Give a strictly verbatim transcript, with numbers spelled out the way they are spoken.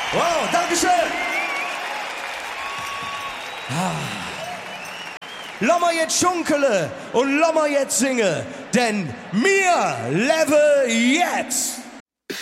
Wow, Dankeschön. Ah. Lass mal jetzt schunkele und lass mal jetzt singen, denn mir lebe jetzt.